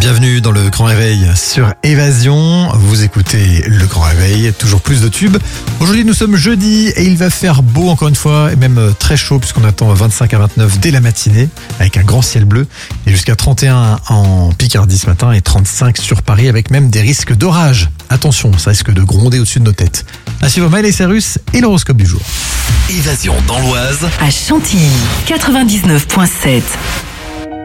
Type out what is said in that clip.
Bienvenue dans le Grand Réveil sur Évasion. Vous écoutez le Grand Réveil, toujours plus de tubes. Aujourd'hui nous sommes jeudi et il va faire beau encore une fois et même très chaud puisqu'on attend 25 à 29 dès la matinée avec un grand ciel bleu et jusqu'à 31 en Picardie ce matin et 35 sur Paris avec même des risques d'orage. Attention, ça risque de gronder au-dessus de nos têtes. À suivre Miley Cyrus et l'horoscope du jour. Évasion dans l'Oise À Chantilly, 99.7.